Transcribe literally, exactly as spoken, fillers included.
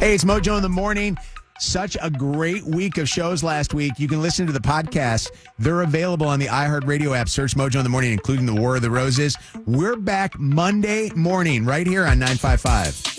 Hey, it's Mojo in the Morning. Such a great week of shows last week. You can listen to the podcast. They're available on the iHeartRadio app. Search Mojo in the Morning, including the War of the Roses. We're back Monday morning right here on nine five five.